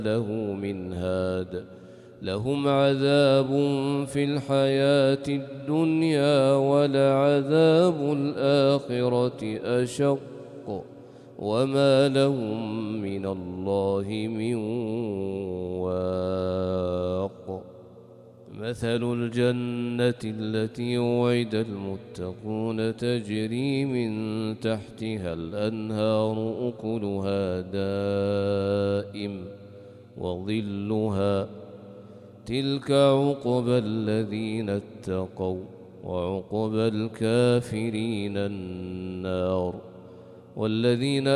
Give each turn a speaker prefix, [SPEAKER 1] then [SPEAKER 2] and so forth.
[SPEAKER 1] له من هاد لهم عذاب في الحياة الدنيا ولعذاب الآخرة أشق وما لهم من الله من واق. مثل الجنة التي وعد المتقون تجري من تحتها الأنهار أكلها دائم وظلها تلك عقبى الذين اتقوا وعقبى الكافرين النار. والذين